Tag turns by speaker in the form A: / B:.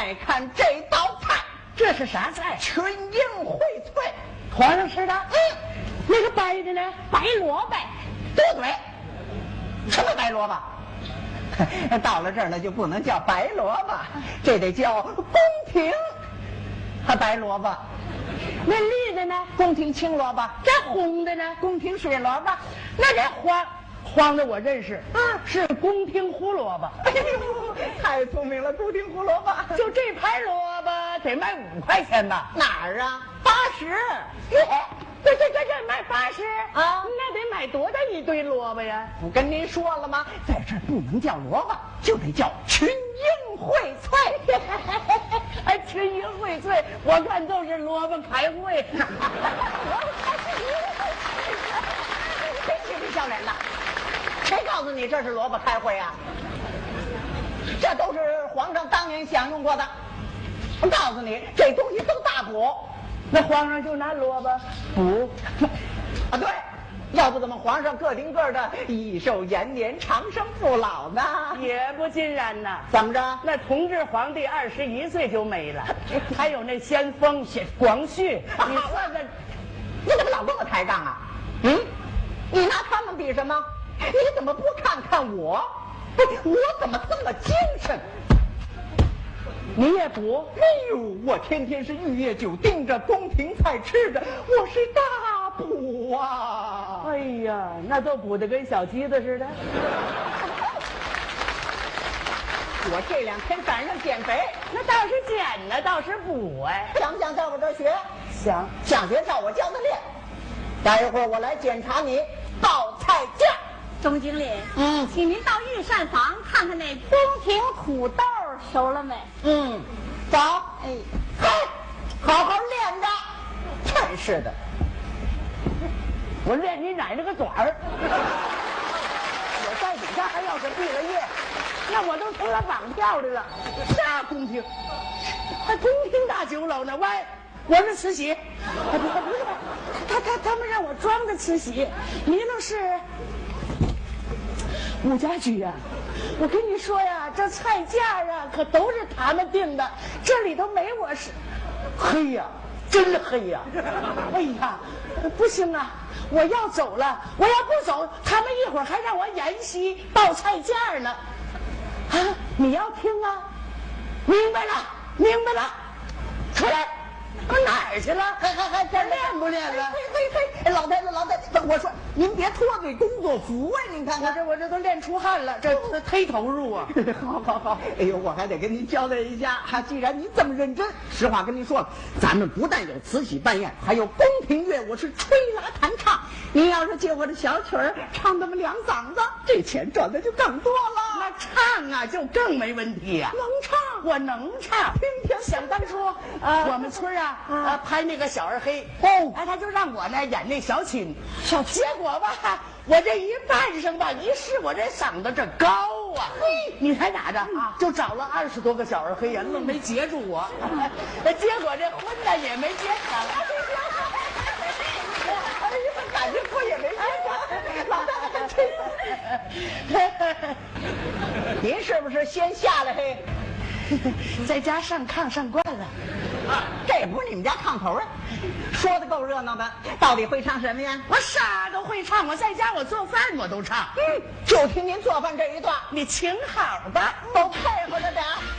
A: 再看这道菜，
B: 这是啥菜？
A: 群英荟萃。
B: 皇上吃的？那个白的呢？
A: 白萝卜。对对，什么白萝卜？到了这儿了就不能叫白萝卜，这得叫宫廷白萝卜。
B: 那绿的呢？
A: 宫廷青萝卜。
B: 这红的呢？
A: 宫廷水萝卜。
B: 那这黄的我认识，是宫廷胡萝卜。
A: 哎呦，太聪明了，宫廷胡萝卜。
B: 就这盘萝卜得卖5块钱吧？
A: 哪儿啊？80。
B: 这卖80
A: 啊？
B: 那得买多大一堆萝卜呀？
A: 我跟您说了吗？在这儿不能叫萝卜，就得叫群英荟萃。
B: 哎，群英荟萃，我看都是萝卜开会。
A: 真是不笑脸的！谁告诉你这是萝卜开会啊？这都是皇上当年享用过的。我告诉你，这东西都大补。
B: 那皇上就拿萝卜补
A: 啊？对，要不怎么皇上个顶个的益寿延年、长生不老呢？
B: 也不尽然呐。
A: 怎么着？
B: 那同治皇帝21岁就没了，还有那先锋广旭，你说这，
A: 你怎么老跟我抬杠啊？你拿他们比什么？你怎么不看看我？我怎么这么精神？
B: 你也补？
A: 哎呦，我天天是玉液酒盯着，宫廷菜吃着，我是大补啊！
B: 哎呀，那都补得跟小鸡子似的。
A: 我这2天赶上减肥，
B: 那倒是减呢，倒是补哎。
A: 想不想在我这儿学？
B: 想
A: 学照我教的练。待一会儿我来检查你报菜价。
C: 钟经理，请您到御膳房看看那宫廷土豆熟了没？
A: 走。哎，好好练着。真是的，
B: 我练你奶奶个短儿！我在底下还要是毕了业，那我都成了绑票的了。啥宫廷？还宫廷大酒楼呢？喂，我是慈禧。不是，他们让我装的慈禧，你那是武家驹呀。我跟你说呀，这菜价啊可都是他们定的，这里头没我是。黑呀，真黑呀！哎呀，不行啊，我要走了，我要不走，他们一会儿还让我演戏报菜价呢。啊，你要听啊？明白了，出来。哪儿去了？还这练不练了？
A: 嘿，老太太，我说您别脱这工作服啊！您看看，
B: 我这都练出汗了，这忒投入啊！
A: 好，哎呦，我还得跟您交代一下，既然您这么认真，实话跟您说了，咱们不但有慈禧扮演，还有宫廷乐舞是吹拉弹唱。您要是借我的小曲儿唱那么2嗓子，这钱赚的就更多了。
B: 那唱啊，就更没问题呀。
A: 能唱，
B: 我能唱。想当初，我们村拍那个小二黑，他就让我呢演那小青，结果吧，我这一扮上吧，一试我这嗓子这高啊，你猜咋着？就找了20多个小二黑呀，愣没截住我，结果这婚呢也没结成。
A: 感觉我也没结成，老太太，您是不是先下来嘿？
B: 在家上炕上惯了，
A: 这不是你们家炕头啊？说的够热闹的，到底会唱什么呀？
B: 我啥都会唱，我在家我做饭我都唱。
A: 就听您做饭这一段，
B: 你请好吧，
A: 都配合着点。